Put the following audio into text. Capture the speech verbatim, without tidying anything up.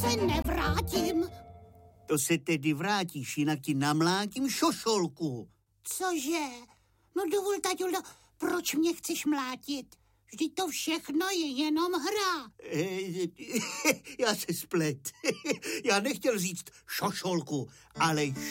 se nevrátím. To se tedy vrátíš, jinak ti namlátím šošolku. Cože? No dovol, taťuldo, proč mě chceš mlátit? Vždyť to všechno je jenom hra. Já se splet. Já nechtěl říct šošolku, ale